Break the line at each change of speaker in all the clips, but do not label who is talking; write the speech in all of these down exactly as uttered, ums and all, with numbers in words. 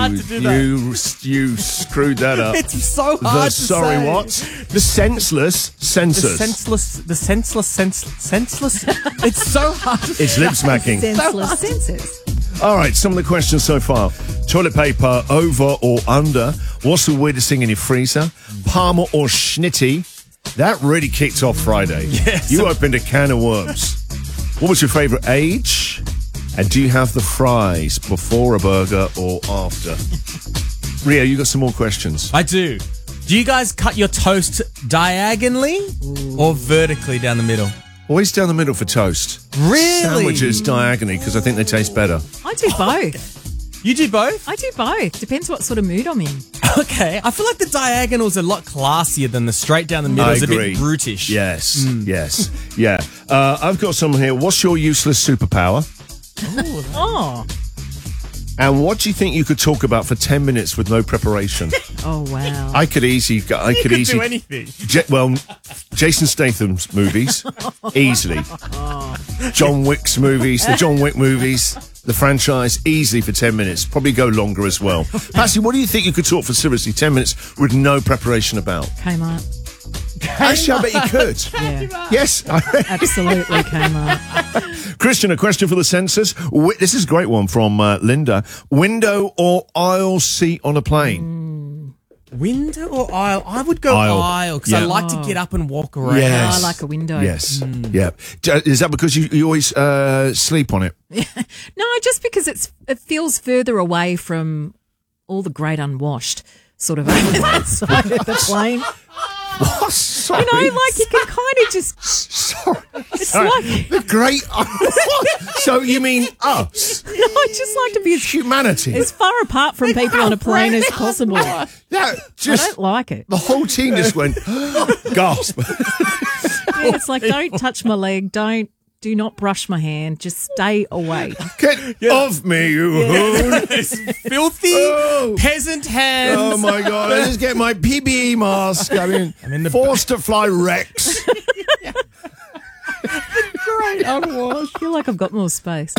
hard to do that.
You, you screwed that up.
It's so hard
the,
to
sorry,
say.
what? The senseless
The
censors.
senseless, the senseless, senseless, senseless. It's so hard to
It's lip smacking.
Senseless senses.
All right, some of the questions so far. Toilet paper, over or under? What's the weirdest thing in your freezer? Parma or schnitty? That really kicked off Friday.
Yes.
You opened a can of worms. What was your favourite age? And do you have the fries before a burger or after? Rio, you got some more questions.
I do. Do you guys cut your toast diagonally or vertically down the middle?
Always down the middle for toast.
Really?
Sandwiches diagonally because I think they taste better.
I do both.
You do both?
I do both. Depends what sort of mood I'm in.
Okay. I feel like the diagonal's a lot classier than the straight down the middle.
I
It's a
agree.
bit brutish.
Yes, yes, yeah. Uh, I've got someone here. What's your useless superpower?
Oh.
And what do you think you could talk about for ten minutes with no preparation?
Oh, wow.
I could easily, I
You
could
could
easily
do anything.
Ja- well, Jason Statham's movies, easily. John Wick's movies, the John Wick movies, the franchise, easily for ten minutes. Probably go longer as well. Patsy, what do you think you could talk for seriously ten minutes with no preparation about?
Kmart.
Actually, I bet you could.
Yeah.
Yes.
Absolutely Kmart.
Christian, a question for the censors. Wi- This is a great one from uh, Linda. Window or aisle seat on a plane?
Window or aisle? I would go
Aisle.
aisle because
Yeah.
I like to get up and walk around.
Yes.
I like a window.
Yes. Yeah. D- Is that because you, you always uh, sleep on it?
No, just because it's it feels further away from all the great unwashed sort of over that side of the plane.
Oh, sorry.
You know, like you can kind of just.
Sorry.
It's
Sorry.
like.
The great. So you mean us?
No, I just like to be as,
Humanity?
as far apart from people on a plane as possible. I
Yeah, just
don't like it.
the whole team just went gasp.
Yeah, it's like, don't touch my leg. Don't. Do not brush my hand. Just stay away.
Get off me, you hoon.
Filthy
Oh.
peasant hands.
Oh my god! I just get my P P E mask. I mean,
I'm in the
forced to fly Rex.
Great unwashed. I feel like I've got more space.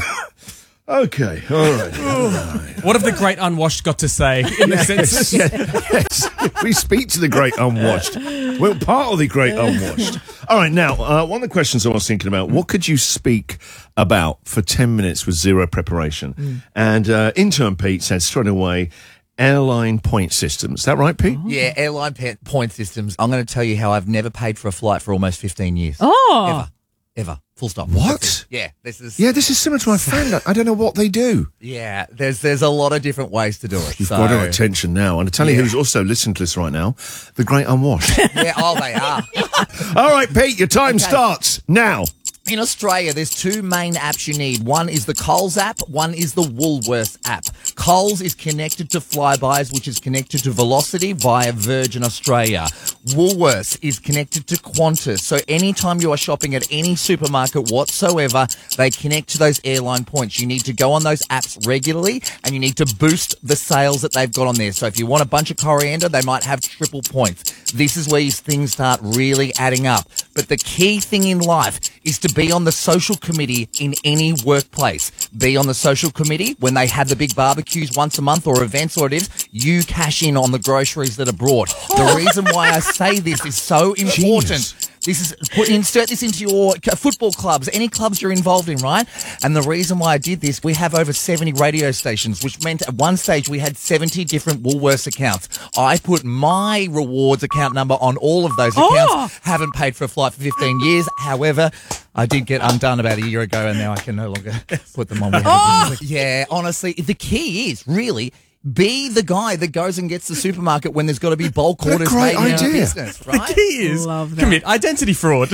Okay, all right.
What have the great unwashed got to say in the census?
yes, yes. We speak to the great unwashed. We're part of the great unwashed. All right, now, uh, one of the questions I was thinking about, what could you speak about for ten minutes with zero preparation? Mm. And uh, intern Pete said straight away, airline point systems. Is that right, Pete?
Yeah, airline pe- point systems. I'm going to tell you how I've never paid for a flight for almost fifteen years.
Oh.
Ever. Ever. Full stop.
What?
Yeah, this is...
Yeah, this is similar to my friend. I don't know what they do.
Yeah, there's there's a lot of different ways to do it.
You've
so,
got our attention now. And I tell you
Yeah.
who's also listening to this right now, the great unwashed.
Yeah, oh, they are.
All right, Pete, your time
Okay.
starts now.
In Australia, there's two main apps you need. One is the Coles app, one is the Woolworths app. Coles is connected to Flybuys, which is connected to Velocity via Virgin Australia. Woolworths is connected to Qantas. So anytime you are shopping at any supermarket whatsoever, they connect to those airline points. You need to go on those apps regularly and you need to boost the sales that they've got on there. So if you want a bunch of coriander, they might have triple points. This is where things start really adding up. But the key thing in life is to be on the social committee in any workplace. Be on the social committee when they have the big barbecues once a month or events or it is. You cash in on the groceries that are brought. The reason why I say this is so important.
Jeez.
This is put insert this into your football clubs, any clubs you're involved in, right? And the reason why I did this, we have over seventy radio stations, which meant at one stage we had seventy different Woolworths accounts. I put my rewards account number on all of those accounts.
Oh.
Haven't paid for a flight for fifteen years. However, I did get undone about a year ago, and now I can no longer put them on. Oh. Yeah, honestly, the key is really. Be the guy that goes and gets the supermarket when there's got to be bulk
What a
orders
great
made in
idea.
our business, right?
The key is
Love that.
commit identity fraud.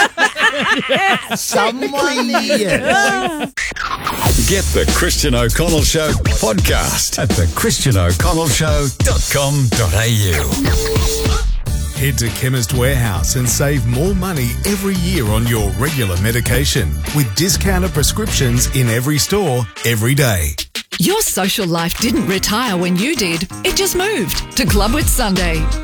Someone yes.
Get the Christian O'Connell Show podcast at the christian o'connell show dot com dot a u.
Head to Chemist Warehouse and save more money every year on your regular medication with discounted prescriptions in every store, every day.
Your social life didn't retire when you did. It just moved to Clubwith Sunday.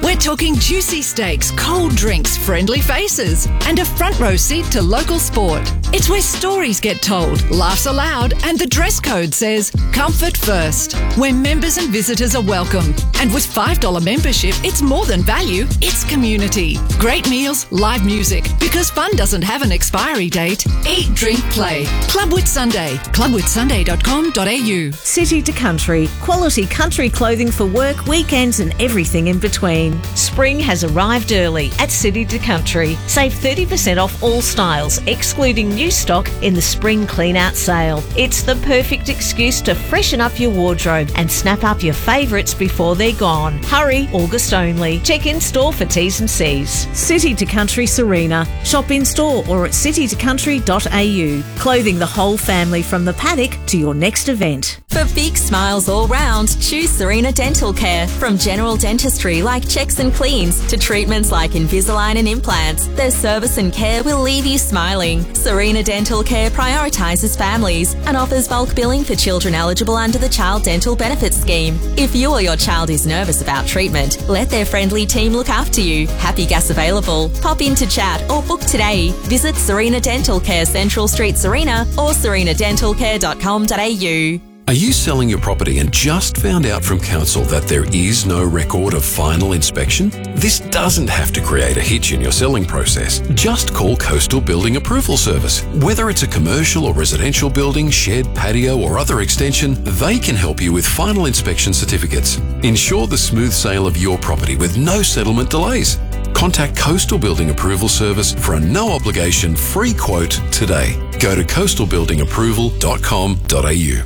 We're talking juicy steaks, cold drinks, friendly faces, and a front row seat to local sport. It's where stories get told, laughs aloud, and the dress code says comfort first. Where members and visitors are welcome. And with five dollars membership, it's more than value, it's community. Great meals, live music, because fun doesn't have an expiry date. Eat, drink, play. Club with Sunday. club with sunday dot com dot a u.
City to Country. Quality country clothing for work, weekends and everything in between. Spring has arrived early at City to Country. Save thirty percent off all styles, excluding new stock in the spring clean-out sale. It's the perfect excuse to freshen up your wardrobe and snap up your favourites before they're gone. Hurry, August only. Check in store for T's and C's. City to Country Serena. Shop in store or at city to country dot a u. Clothing the whole family from the paddock to your next event.
For big smiles all round, choose Serena Dental Care. From general dentistry like checks and cleans to treatments like Invisalign and implants, their service and care will leave you smiling. Serena Dental Care prioritises families and offers bulk billing for children eligible under the Child Dental Benefits Scheme. If you or your child is nervous about treatment, let their friendly team look after you. Happy gas available. Pop in to chat or book today. Visit Serena Dental Care, Central Street, Serena, or serena dental care dot com dot a u.
Are you selling your property and just found out from council that there is no record of final inspection? This doesn't have to create a hitch in your selling process. Just call Coastal Building Approval Service. Whether it's a commercial or residential building, shed, patio or other extension, they can help you with final inspection certificates. Ensure the smooth sale of your property with no settlement delays. Contact Coastal Building Approval Service for a no-obligation free quote today. Go to coastal building approval dot com dot a u.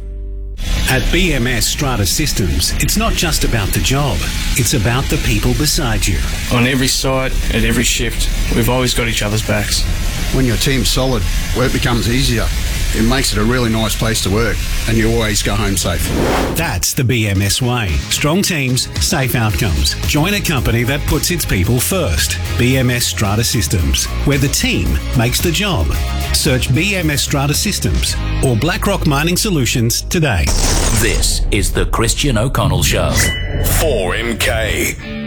At B M S Strata Systems, it's not just about the job, it's about the people beside you.
On every site, at every shift, we've always got each other's backs.
When your team's solid, work becomes easier. It makes it a really nice place to work, and you always go home safe.
That's the B M S way. Strong teams, safe outcomes. Join a company that puts its people first. B M S Strata Systems, where the team makes the job. Search B M S Strata Systems or BlackRock Mining Solutions today.
This is the Christian O'Connell Show.
four M K.